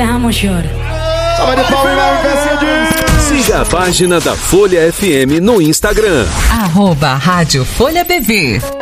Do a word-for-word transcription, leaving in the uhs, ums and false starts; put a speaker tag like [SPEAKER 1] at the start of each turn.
[SPEAKER 1] dejamos llorar.
[SPEAKER 2] Siga a página da Folha F M no Instagram.
[SPEAKER 3] Arroba Rádio Folha B V.